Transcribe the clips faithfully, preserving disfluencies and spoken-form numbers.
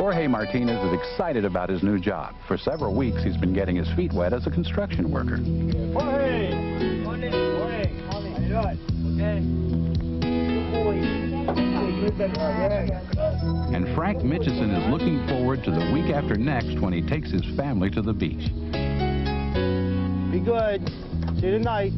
Jorge Martinez is excited about his new job. For several weeks, he's been getting his feet wet as a construction worker. Jorge! Morning. Morning. How you doing? Okay. Good boy. And Frank Mitchison is looking forward to the week after next when he takes his family to the beach. Be good. See you tonight.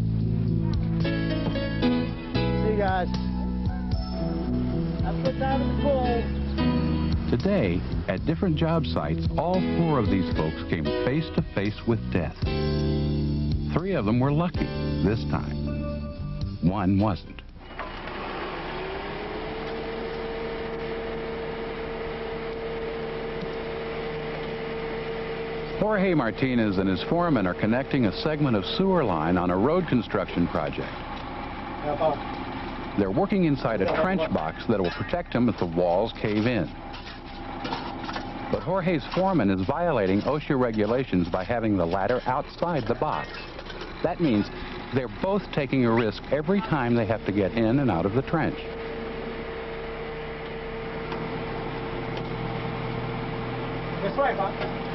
See you guys. Have a good time in the pool. Today, at different job sites, all four of these folks came face to face with death. Three of them were lucky this time. One wasn't. Jorge Martinez and his foreman are connecting a segment of sewer line on a road construction project. They're working inside a trench box that will protect them if the walls cave in. But Jorge's foreman is violating OSHA regulations by having the ladder outside the box. That means they're both taking a risk every time they have to get in and out of the trench. This way, Bob.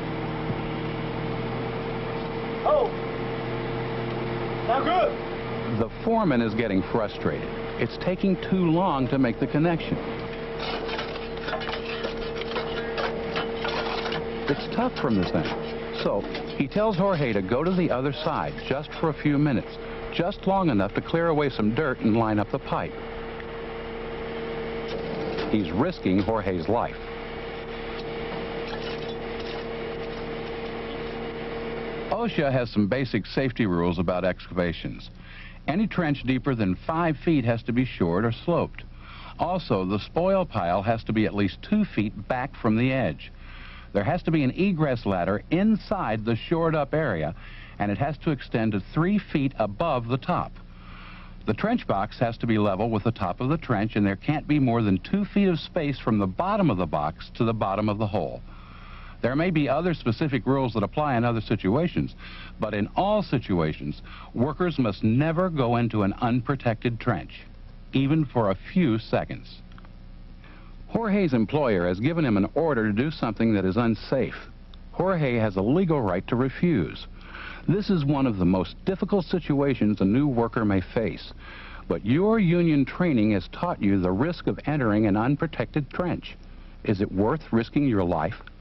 Oh! Now good! The foreman is getting frustrated. It's taking too long to make the connection. It's tough from this end. So he tells Jorge to go to the other side just for a few minutes, just long enough to clear away some dirt and line up the pipe. He's risking Jorge's life. OSHA has some basic safety rules about excavations. Any trench deeper than five feet has to be shored or sloped. Also, the spoil pile has to be at least two feet back from the edge. There has to be an egress ladder inside the shored up area, and it has to extend to three feet above the top. The trench box has to be level with the top of the trench, and there can't be more than two feet of space from the bottom of the box to the bottom of the hole. There may be other specific rules that apply in other situations, but in all situations, workers must never go into an unprotected trench, even for a few seconds. Jorge's employer has given him an order to do something that is unsafe. Jorge has a legal right to refuse. This is one of the most difficult situations a new worker may face, but your union training has taught you the risk of entering an unprotected trench. Is it worth risking your life?